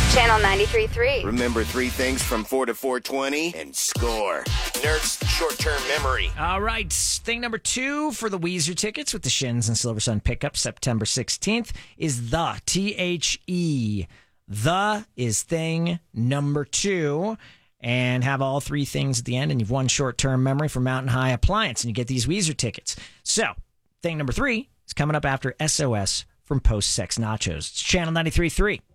Channel 93.3. Remember 3 things from 4 to 420 and score. Nerds short-term memory. All right. Thing number 2 for the Weezer tickets with the Shins and Silver Sun pickup September 16th is the THE. The is thing number 2. And have all 3 things at the end, and you've won short-term memory for Mountain High Appliance, and you get these Weezer tickets. So, thing number 3 is coming up after SOS from Post Sex Nachos. It's Channel 93.3.